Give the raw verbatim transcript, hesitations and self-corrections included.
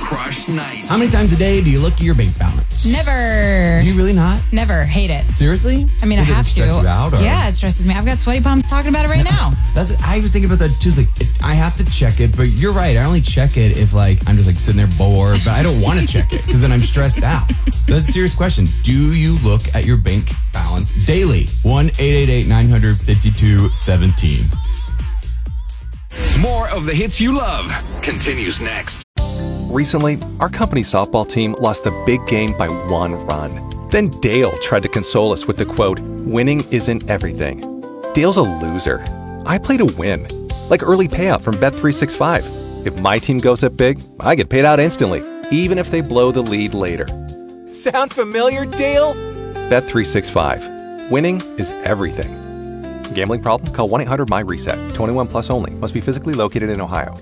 Crush Nights. How many times a day do you look at your bank balance? Never. Do you really not? Never. Hate it. Seriously? I mean, Does I it have stress to. you out, or? Yeah, it stresses me. I've got sweaty palms talking about it right now. That's I was thinking about that too. It's like it, I have to check it, but you're right. I only check it if like I'm just like sitting there bored, but I don't want to check it because then I'm stressed out. That's a serious question. Do you look at your bank balance daily? one eight eight eight nine five two one seven. More of the hits you love continues next. Recently, our company's softball team lost the big game by one run. Then Dale tried to console us with the quote, "Winning isn't everything." Dale's a loser. I play to win. Like early payout from Bet three sixty-five. If my team goes up big, I get paid out instantly, even if they blow the lead later. Sound familiar, Dale? Bet three sixty-five. Winning is everything. Gambling problem? Call one eight hundred M Y RESET. twenty-one plus only. Must be physically located in Ohio.